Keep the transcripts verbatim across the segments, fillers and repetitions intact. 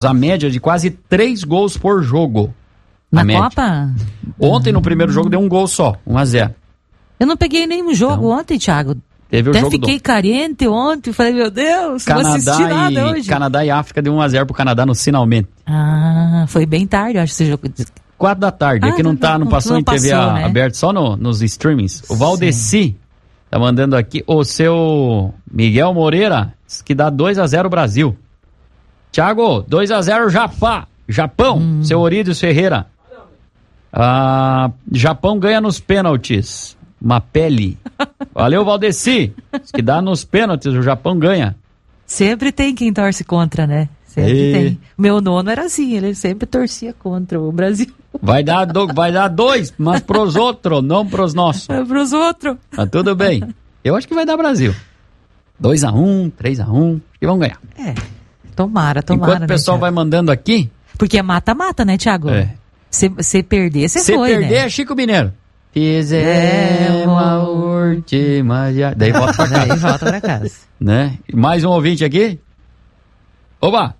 A média de quase três gols por jogo. Na média. Copa? Ontem, no primeiro jogo, deu um gol só, um a zero. Eu não peguei nenhum jogo então, ontem, Thiago. Teve o Até jogo fiquei do... carente ontem, falei, meu Deus, não vou assistir nada e... hoje. Canadá e África deu um a zero pro Canadá no finalmente. Ah, foi bem tarde, eu acho, esse jogo. Quatro da tarde, ah, aqui não, tá, não passou não em passou, T V né? aberta, só no, nos streamings. O Valdeci tá mandando aqui, o seu Miguel Moreira, diz que dá dois a zero Brasil. Thiago, dois a zero Japão, Japão, hum. seu Orídios Ferreira. Ah, Japão ganha nos pênaltis. Uma pele. Valeu, Valdeci. Diz que dá nos pênaltis, o Japão ganha. Sempre tem quem torce contra, né? Sempre e... tem. Meu nono era assim, ele sempre torcia contra o Brasil. Vai dar, do, vai dar dois, mas pros outros, não pros nossos. É pros outros. Tá tudo bem. Eu acho que vai dar Brasil. dois a um, três a um, acho que vão ganhar. É, tomara, tomara. Enquanto o pessoal né, vai mandando aqui... Porque é mata-mata, né, Thiago? É. Se perder, você foi, Se perder, né? é Chico Mineiro. Fizemos a última... Daí volta pra casa. Daí volta pra casa. Né? Mais um ouvinte aqui. Oba!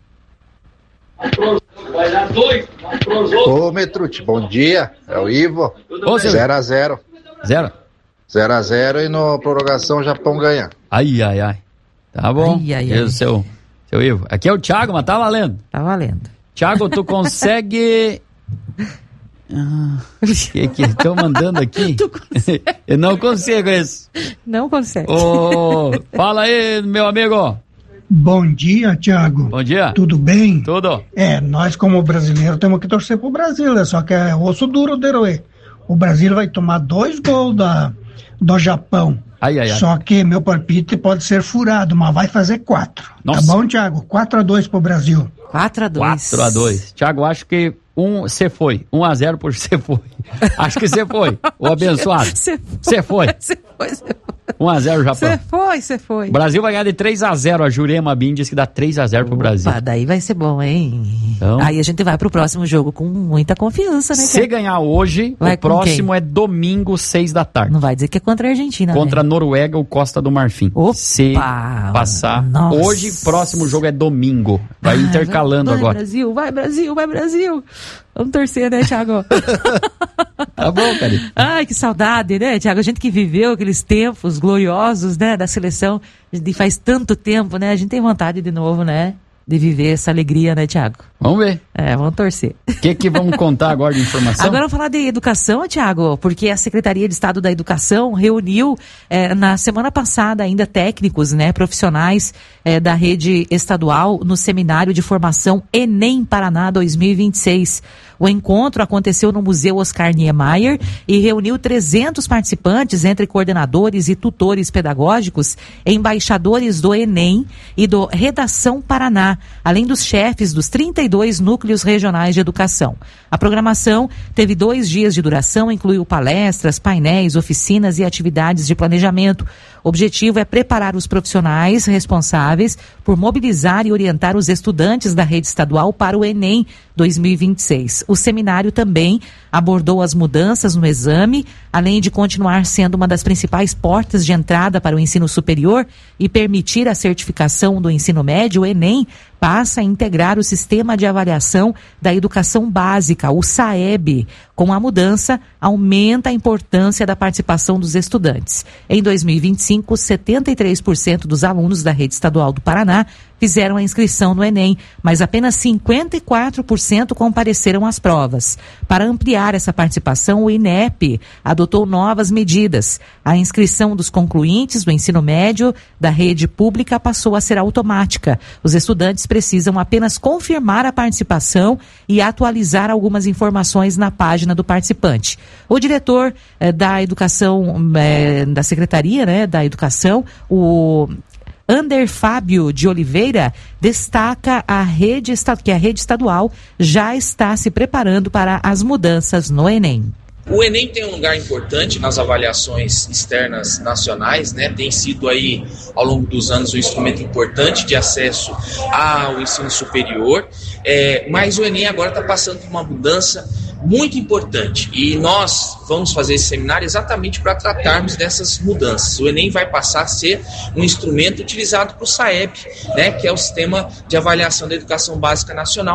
Vai dar dois. Ô, Metrute, bom dia. É o Ivo. zero a zero. Zero? zero a zero e na prorrogação o Japão ganha. Ai, ai, ai. Tá bom. Ai, ai, ai. Seu, seu Ivo. Aqui é o Thiago, mas tá valendo. Tá valendo. Thiago, tu consegue... Ah, que que estão mandando aqui? Eu não consigo isso. Não consegue. Oh, fala aí, meu amigo. Bom dia, Thiago. Bom dia. Tudo bem? Tudo. É, nós como brasileiros temos que torcer pro Brasil, né? Só que é osso duro de roer. O Brasil vai tomar dois gols da, do Japão. Ai, ai, ai. Só que meu palpite pode ser furado, mas vai fazer quatro. Nossa. Tá bom, Thiago? quatro a dois pro Brasil. quatro a dois. quatro a dois. Thiago, acho que um, você foi. um a zero por você foi. Acho que você foi. O abençoado. Você foi. Você foi, você foi. um a zero Japão. Você foi, você foi. O Brasil vai ganhar de três a zero. A Jurema Bin diz que dá três a zero pro Brasil. Opa, daí vai ser bom, hein? Então, aí a gente vai pro próximo jogo com muita confiança, né? Se ganhar hoje, vai o próximo quem? É domingo, seis da tarde. Não vai dizer que é contra a Argentina, Contra né? a Noruega ou Costa do Marfim. Opa, Se passar. Nossa. Hoje, próximo jogo é domingo. Vai ah, intercalando vai, vai, agora. Brasil, vai Brasil, vai Brasil. Vamos torcer, né, Thiago? Tá bom, cara. Ai, que saudade, né, Thiago? A gente que viveu aqueles tempos gloriosos, né, da seleção, de faz tanto tempo, né? A gente tem vontade de novo, né? De viver essa alegria, né, Thiago? Vamos ver. É, vamos torcer. O que que vamos contar agora de informação? Agora vamos falar de educação, Thiago, porque a Secretaria de Estado da Educação reuniu é, na semana passada ainda técnicos, né, profissionais é, da rede estadual no seminário de formação Enem Paraná dois mil e vinte e seis. O encontro aconteceu no Museu Oscar Niemeyer e reuniu trezentos participantes, entre coordenadores e tutores pedagógicos, embaixadores do Enem e do Redação Paraná, além dos chefes dos trinta e dois núcleos regionais de educação. A programação teve dois dias de duração, incluiu palestras, painéis, oficinas e atividades de planejamento. O objetivo é preparar os profissionais responsáveis por mobilizar e orientar os estudantes da rede estadual para o Enem dois mil e vinte e seis. O seminário também abordou as mudanças no exame, além de continuar sendo uma das principais portas de entrada para o ensino superior e permitir a certificação do ensino médio. O Enem passa a integrar o Sistema de Avaliação da Educação Básica, o SAEB. Com a mudança, aumenta a importância da participação dos estudantes. Em dois mil e vinte e cinco, setenta e três por cento dos alunos da rede estadual do Paraná fizeram a inscrição no Enem, mas apenas cinquenta e quatro por cento compareceram às provas. Para ampliar essa participação, o INEP adotou novas medidas. A inscrição dos concluintes do ensino médio da rede pública passou a ser automática. Os estudantes precisam apenas confirmar a participação e atualizar algumas informações na página do participante. O diretor eh, da Educação, eh, da Secretaria, né, da Educação, o Ander Fábio de Oliveira, destaca a rede, que a rede estadual já está se preparando para as mudanças no Enem. O Enem tem um lugar importante nas avaliações externas nacionais, né? Tem sido aí, ao longo dos anos, um instrumento importante de acesso ao ensino superior, é, mas o Enem agora está passando por uma mudança muito importante e nós vamos fazer esse seminário exatamente para tratarmos dessas mudanças. O Enem vai passar a ser um instrumento utilizado para o SAEB, né? Que é o Sistema de Avaliação da Educação Básica Nacional.